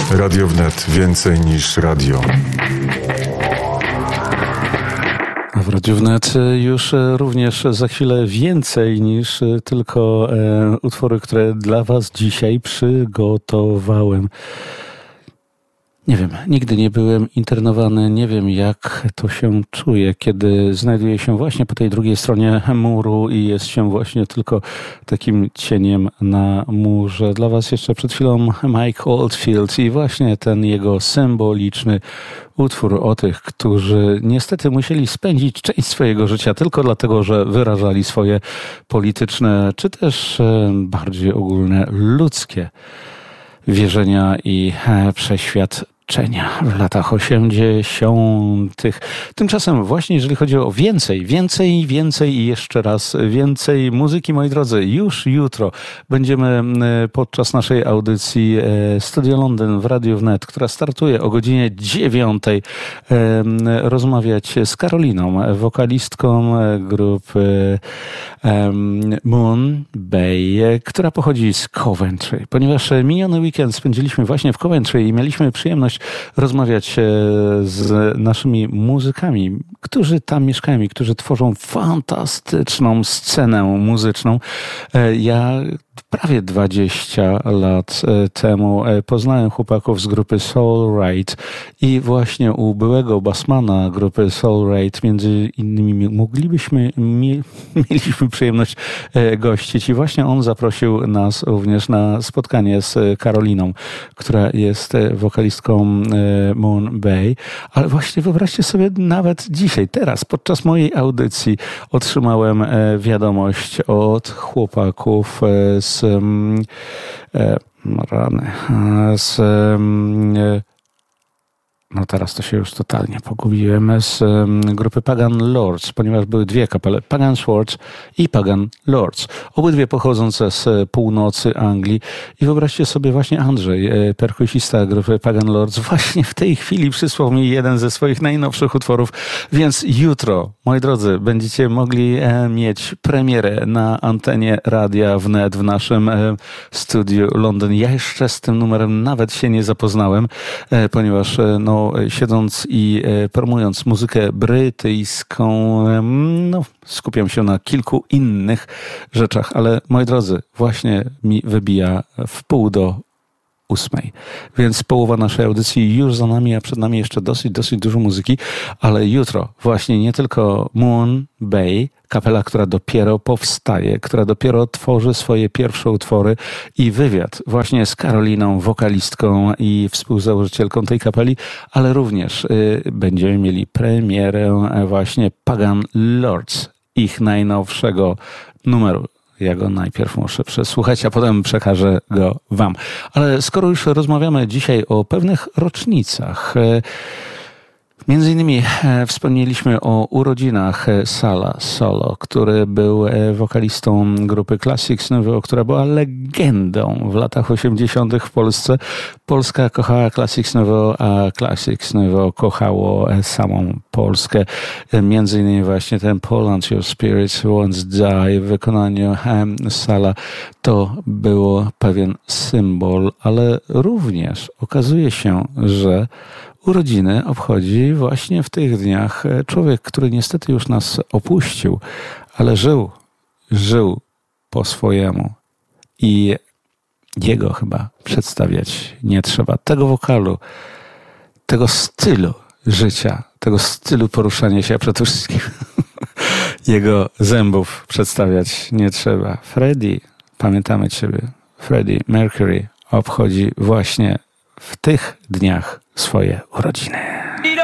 Radio Wnet. Więcej niż radio. W Radiu Wnet już również za chwilę więcej niż tylko utwory, które dla Was dzisiaj przygotowałem. Nie wiem, nigdy nie byłem internowany, nie wiem jak to się czuje, kiedy znajduję się właśnie po tej drugiej stronie muru i jest się właśnie tylko takim cieniem na murze. Dla Was jeszcze przed chwilą Mike Oldfield i właśnie ten jego symboliczny utwór o tych, którzy niestety musieli spędzić część swojego życia tylko dlatego, że wyrażali swoje polityczne, czy też bardziej ogólne ludzkie wierzenia i przeświadczenia w latach 80. Tymczasem właśnie jeżeli chodzi o więcej i jeszcze raz więcej muzyki, moi drodzy, już jutro będziemy podczas naszej audycji Studio Londyn w Radiu Wnet, która startuje o godzinie 9, rozmawiać z Karoliną, wokalistką grupy Moon Bay, która pochodzi z Coventry, ponieważ miniony weekend spędziliśmy właśnie w Coventry i mieliśmy przyjemność rozmawiać z naszymi muzykami, którzy tam mieszkają i którzy tworzą fantastyczną scenę muzyczną. Ja prawie 20 lat temu poznałem chłopaków z grupy Soul Ride i właśnie u byłego basmana grupy Soul Ride między innymi mieliśmy przyjemność gościć i właśnie on zaprosił nas również na spotkanie z Karoliną, która jest wokalistką Moon Bay, ale właśnie wyobraźcie sobie, nawet dzisiaj, teraz, podczas mojej audycji otrzymałem wiadomość od chłopaków no teraz to się już totalnie pogubiłem, z grupy Pagan Lords, ponieważ były dwie kapele, Pagan Swords i Pagan Lords, obydwie pochodzące z północy Anglii i wyobraźcie sobie, właśnie Andrzej, perkusista grupy Pagan Lords, właśnie w tej chwili przysłał mi jeden ze swoich najnowszych utworów, więc jutro, moi drodzy, będziecie mogli mieć premierę na antenie Radia Wnet w naszym studiu Londyn. Ja jeszcze z tym numerem nawet się nie zapoznałem, ponieważ siedząc i promując muzykę brytyjską, skupiam się na kilku innych rzeczach, ale moi drodzy, właśnie mi wybija 7:30. Więc połowa naszej audycji już za nami, a przed nami jeszcze dosyć dużo muzyki, ale jutro właśnie nie tylko Moon Bay, kapela, która dopiero powstaje, która dopiero tworzy swoje pierwsze utwory i wywiad właśnie z Karoliną, wokalistką i współzałożycielką tej kapeli, ale również będziemy mieli premierę właśnie Pagan Lords, ich najnowszego numeru. Ja go najpierw muszę przesłuchać, a potem przekażę go wam. Ale skoro już rozmawiamy dzisiaj o pewnych rocznicach, między innymi wspomnieliśmy o urodzinach Sala Solo, który był wokalistą grupy Classics Nouveau, która była legendą w latach 80. w Polsce. Polska kochała Classics Nouveau, a Classics Nouveau kochało samą Polskę. Między innymi właśnie ten Poland Your Spirits Won't Die w wykonaniu Sala to było pewien symbol, ale również okazuje się, że urodziny obchodzi właśnie w tych dniach człowiek, który niestety już nas opuścił, ale żył po swojemu i jego chyba przedstawiać nie trzeba. Tego wokalu, tego stylu życia, tego stylu poruszania się, a przede wszystkim jego zębów przedstawiać nie trzeba. Freddie, pamiętamy Ciebie, Freddie Mercury obchodzi właśnie w tych dniach swoje urodziny.